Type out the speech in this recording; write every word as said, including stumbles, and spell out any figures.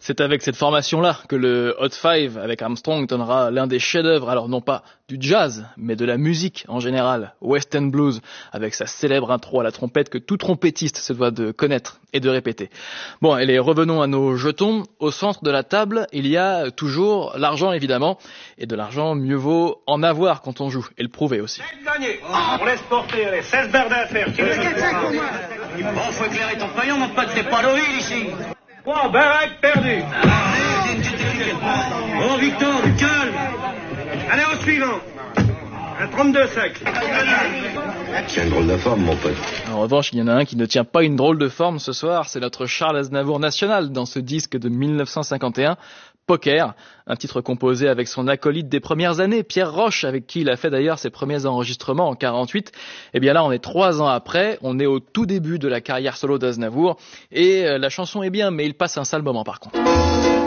C'est avec cette formation-là que le Hot Five avec Armstrong donnera l'un des chefs-d'œuvre, alors non pas du jazz, mais de la musique en général, West End Blues, avec sa célèbre intro à la trompette que tout trompettiste se doit de connaître et de répéter. Bon, allez, revenons à nos jetons. Au centre de la table, il y a toujours l'argent évidemment, et de l'argent mieux vaut en avoir quand on joue, et le prouver aussi. Gagné. On laisse porter, allez, seize berdins à faire. Bon, faut éclairer ton paillon, mon pote, c'est pas Deauville ici. Trois baraques perdues. Bon, Victor, du calme. Allez, au suivant. Un trente-deux sec. Tiens une drôle de forme, mon pote. En revanche, il y en a un qui ne tient pas une drôle de forme ce soir, c'est notre Charles Aznavour national dans ce disque de dix-neuf cent cinquante et un, Poker, un titre composé avec son acolyte des premières années, Pierre Roche, avec qui il a fait d'ailleurs ses premiers enregistrements en quarante-huit. Et bien là, on est trois ans après, on est au tout début de la carrière solo d'Aznavour, et la chanson est bien, mais il passe un sale moment par contre.